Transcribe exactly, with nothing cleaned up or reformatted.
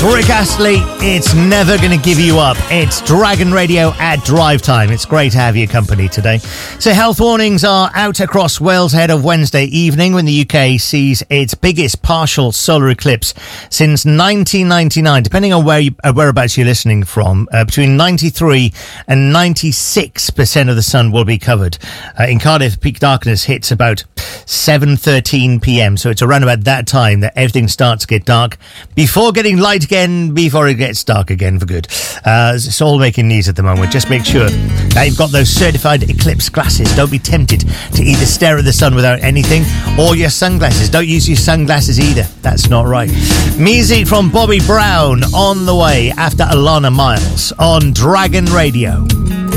Rick Astley, it's never going to give you up. It's Dragon Radio at drive time. It's great to have your company today. So health warnings are out across Wales ahead of Wednesday evening when the U K sees its biggest partial solar eclipse since nineteen ninety-nine. Depending on where you, uh, whereabouts you're listening from, uh, between ninety-three and ninety-six percent of the sun will be covered. Uh, in Cardiff, peak darkness hits about seven thirteen p.m. So it's around about that time that everything starts to get dark before getting light again, before it gets dark again for good. Uh, it's all making news at the moment. Just make sure that you've got those certified eclipse glasses. Don't be tempted to either stare at the sun without anything or your sunglasses. Don't use your sunglasses either. That's not right. Music from Bobby Brown on the way after Alana Miles on Dragon Radio.